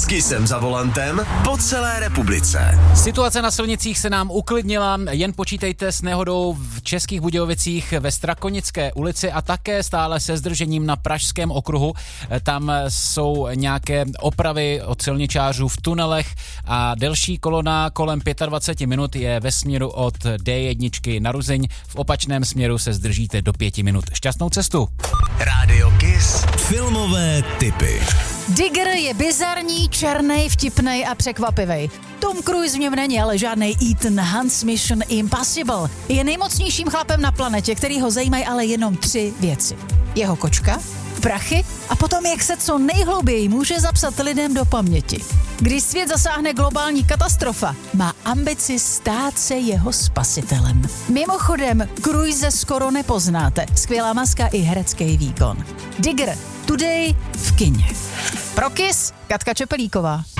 S Kissem za volantem po celé republice. Situace na silnicích se nám uklidnila, jen počítejte s nehodou v Českých Budějovicích ve Strakonické ulici a také stále se zdržením na Pražském okruhu. Tam jsou nějaké opravy od silničářů v tunelech a delší kolona kolem 25 minut je ve směru od D1 na Ruzyň. V opačném směru se zdržíte do 5 minut. Šťastnou cestu. Rádio Kiss. Filmové tipy. Digger je bizarní, černej, vtipnej a překvapivej. Tom Cruise v něm není ale žádnej Ethan Hunt z Mission Impossible. Je nejmocnějším chlapem na planetě, který ho zajímají ale jenom 3 věci. Jeho kočka, prachy a potom jak se co nejhlouběji může zapsat lidem do paměti. Když svět zasáhne globální katastrofa, má ambici stát se jeho spasitelem. Mimochodem, Cruise skoro nepoznáte. Skvělá maska i herecký výkon. Digger, today v kině. Pro Kiss, Katka Čepelíková.